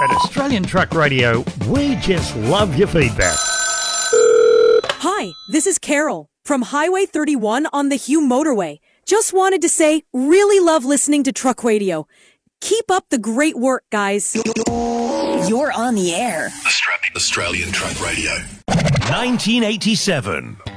At Australian Truck Radio, we just love your feedback. Hi, this is Carol from Highway 31 on the Hume Motorway. Just wanted to say, really love listening to Truck Radio. Keep up the great work, guys. You're on the air. Australian Truck Radio. 1987.